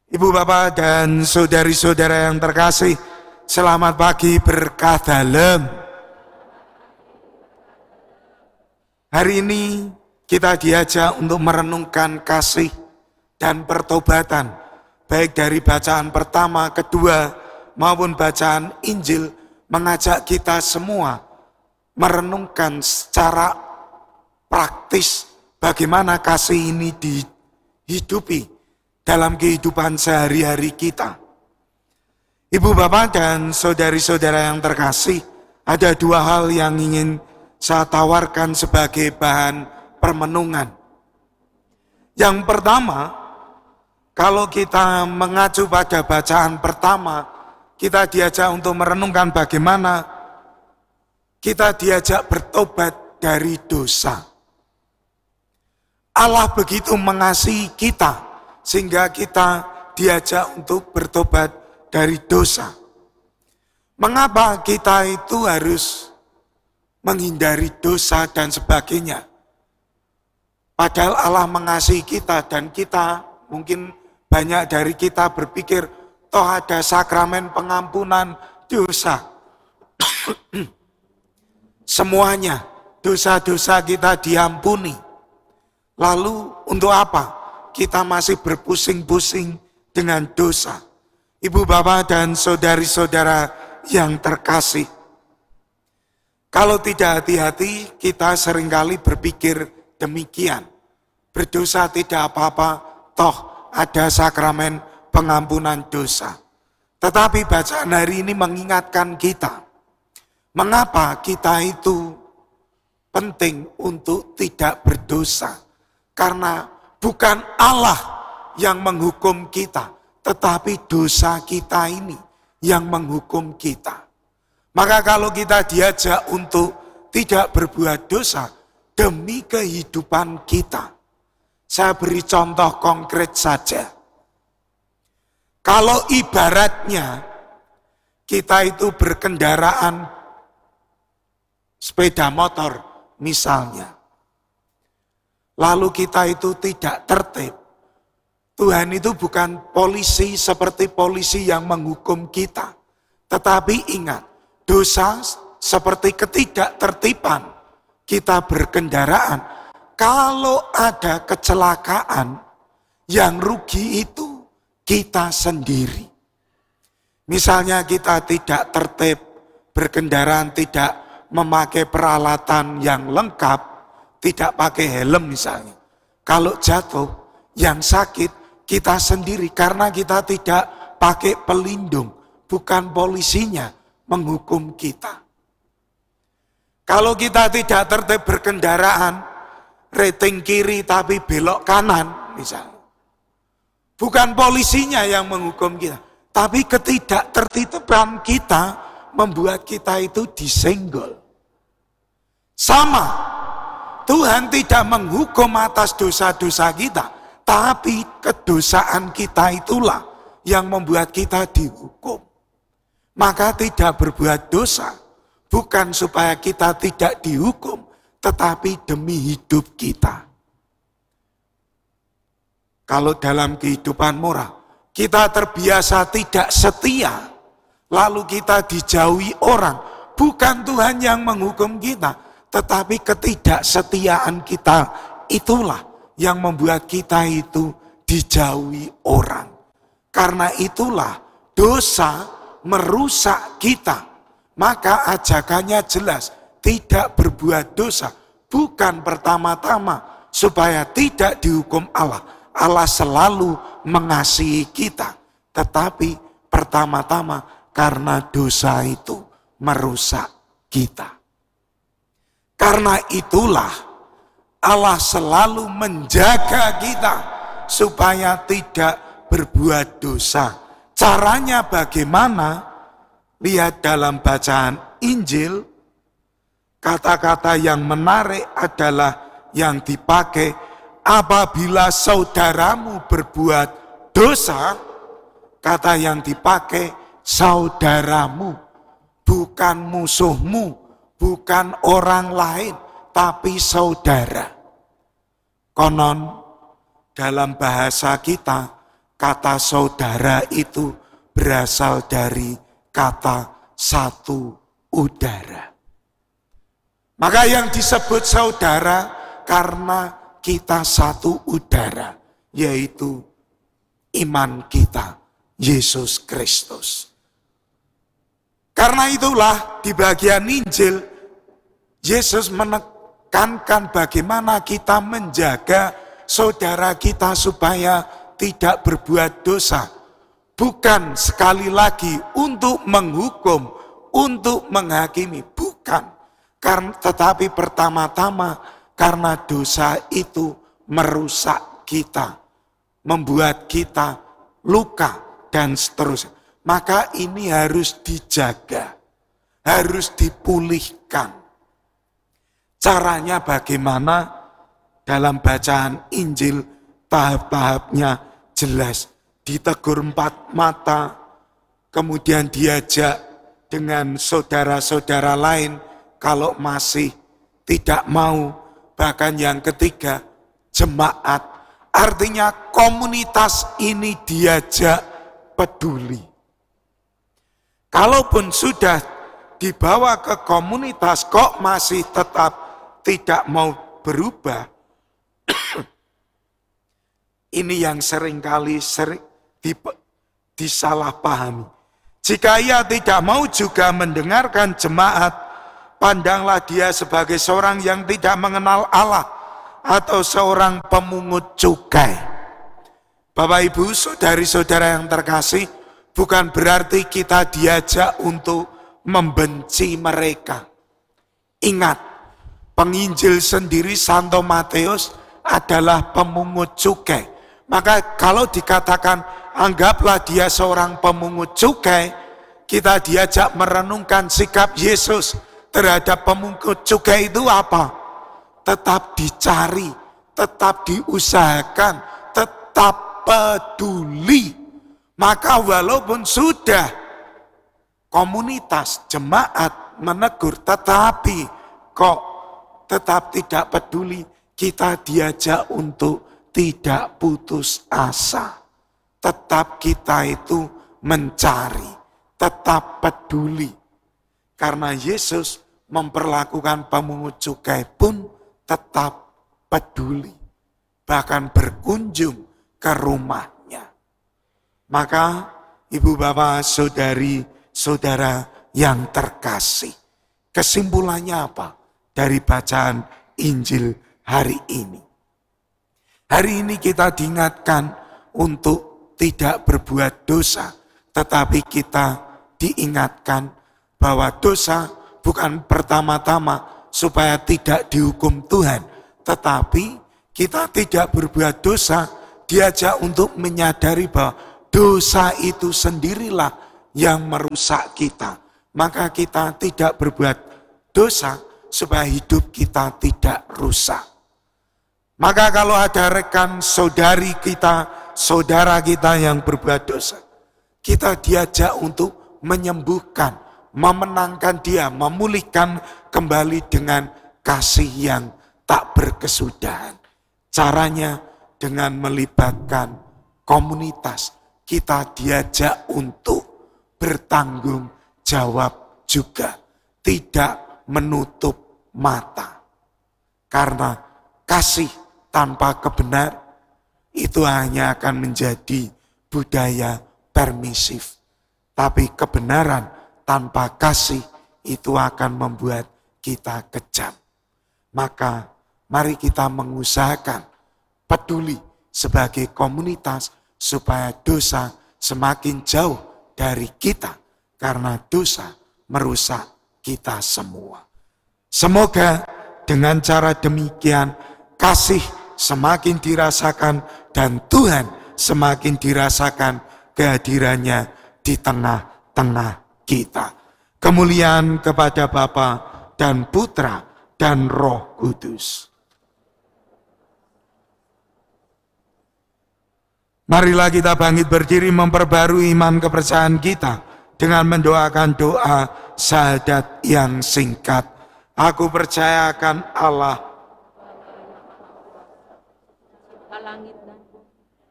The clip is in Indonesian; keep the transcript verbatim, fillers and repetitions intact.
Ibu bapak dan saudari-saudara yang terkasih, selamat pagi berkah dalam. Hari ini kita diajak untuk merenungkan kasih dan pertobatan, baik dari bacaan pertama, kedua, maupun bacaan Injil, mengajak kita semua merenungkan secara praktis bagaimana kasih ini dihidupi dalam kehidupan sehari-hari kita. Ibu bapak dan saudari-saudara yang terkasih, ada dua hal yang ingin saya tawarkan sebagai bahan permenungan. Yang pertama, kalau kita mengacu pada bacaan pertama, kita diajak untuk merenungkan bagaimana kita diajak bertobat dari dosa. Allah begitu mengasihi kita, sehingga kita diajak untuk bertobat dari dosa. Mengapa kita itu harus menghindari dosa dan sebagainya? Padahal Allah mengasihi kita dan kita, mungkin banyak dari kita berpikir, toh ada sakramen pengampunan dosa. Semuanya, dosa-dosa kita diampuni. Lalu untuk apa? Kita masih berpusing-pusing dengan dosa. Ibu bapak dan saudari-saudara yang terkasih, kalau tidak hati-hati, kita seringkali berpikir demikian. Berdosa tidak apa-apa, toh ada sakramen pengampunan dosa. Tetapi bacaan hari ini mengingatkan kita, mengapa kita itu penting untuk tidak berdosa. Karena bukan Allah yang menghukum kita, tetapi dosa kita ini yang menghukum kita. Maka kalau kita diajak untuk tidak berbuat dosa demi kehidupan kita. Saya beri contoh konkret saja. Kalau ibaratnya kita itu berkendaraan sepeda motor misalnya, lalu kita itu tidak tertib. Tuhan itu bukan polisi seperti polisi yang menghukum kita. Tetapi ingat, dosa seperti ketidaktertiban kita berkendaraan. Kalau ada kecelakaan, yang rugi itu kita sendiri. Misalnya kita tidak tertib berkendaraan, tidak memakai peralatan yang lengkap, tidak pakai helm misalnya. Kalau jatuh, yang sakit kita sendiri karena kita tidak pakai pelindung. Bukan polisinya menghukum kita. Kalau kita tidak tertib berkendaraan, rating kiri tapi belok kanan misalnya. Bukan polisinya yang menghukum kita. Tapi ketidaktertiban kita membuat kita itu disenggol. Sama. Tuhan tidak menghukum atas dosa-dosa kita, tapi kedosaan kita itulah yang membuat kita dihukum. Maka tidak berbuat dosa, bukan supaya kita tidak dihukum, tetapi demi hidup kita. Kalau dalam kehidupan moral, kita terbiasa tidak setia, lalu kita dijauhi orang, bukan Tuhan yang menghukum kita, tetapi ketidaksetiaan kita itulah yang membuat kita itu dijauhi orang. Karena itulah dosa merusak kita. Maka ajakannya jelas, tidak berbuat dosa. Bukan pertama-tama supaya tidak dihukum Allah. Allah selalu mengasihi kita. Tetapi pertama-tama karena dosa itu merusak kita. Karena itulah Allah selalu menjaga kita supaya tidak berbuat dosa. Caranya bagaimana? Lihat dalam bacaan Injil, kata-kata yang menarik adalah yang dipakai, apabila saudaramu berbuat dosa, kata yang dipakai saudaramu, bukan musuhmu. Bukan orang lain, tapi saudara. Konon dalam bahasa kita, kata saudara itu berasal dari kata satu udara. Maka yang disebut saudara karena kita satu udara, yaitu iman kita, Yesus Kristus. Karena itulah di bagian Injil, Yesus menekankan bagaimana kita menjaga saudara kita supaya tidak berbuat dosa. Bukan sekali lagi untuk menghukum, untuk menghakimi, bukan. Karena, tetapi pertama-tama karena dosa itu merusak kita, membuat kita luka dan seterusnya. Maka ini harus dijaga, harus dipulihkan. Caranya bagaimana? Dalam bacaan Injil tahap-tahapnya jelas. Ditegur empat mata, kemudian diajak dengan saudara-saudara lain, kalau masih tidak mau, bahkan yang ketiga, jemaat. Artinya komunitas ini diajak peduli. Kalaupun sudah dibawa ke komunitas, kok masih tetap tidak mau berubah, ini yang seringkali sering disalahpahami. Jika ia tidak mau juga mendengarkan jemaat, pandanglah dia sebagai seorang yang tidak mengenal Allah atau seorang pemungut cukai. Bapak Ibu, saudari-saudara yang terkasih, bukan berarti kita diajak untuk membenci mereka. Ingat, penginjil sendiri Santo Matius adalah pemungut cukai. Maka kalau dikatakan anggaplah dia seorang pemungut cukai, kita diajak merenungkan sikap Yesus terhadap pemungut cukai itu apa? Tetap dicari, tetap diusahakan, tetap peduli. Maka walaupun sudah komunitas, jemaat menegur, tetapi kok tetap tidak peduli, kita diajak untuk tidak putus asa. Tetap kita itu mencari, tetap peduli. Karena Yesus memperlakukan pemungut cukai pun tetap peduli. Bahkan berkunjung ke rumahnya. Maka ibu bapak saudari saudara yang terkasih, kesimpulannya apa dari bacaan Injil hari ini? Hari ini kita diingatkan untuk tidak berbuat dosa, tetapi kita diingatkan bahwa dosa bukan pertama-tama supaya tidak dihukum Tuhan, tetapi kita tidak berbuat dosa, diajak untuk menyadari bahwa dosa itu sendirilah yang merusak kita. Maka kita tidak berbuat dosa supaya hidup kita tidak rusak. Maka kalau ada rekan saudari kita, saudara kita yang berbuat dosa, kita diajak untuk menyembuhkan, memenangkan dia, memulihkan kembali dengan kasih yang tak berkesudahan. Caranya dengan melibatkan komunitas, kita diajak untuk bertanggung jawab juga, tidak menutup mata. Karena kasih tanpa kebenar itu hanya akan menjadi budaya permisif. Tapi kebenaran tanpa kasih itu akan membuat kita kejam. Maka mari kita mengusahakan peduli sebagai komunitas supaya dosa semakin jauh dari kita. Karena dosa merusak kita semua. Semoga dengan cara demikian kasih semakin dirasakan dan Tuhan semakin dirasakan kehadirannya di tengah-tengah kita. Kemuliaan kepada Bapa dan Putra dan Roh Kudus. Marilah kita bangkit berdiri memperbarui iman kepercayaan kita dengan mendoakan doa syahadat yang singkat. Aku percaya akan Allah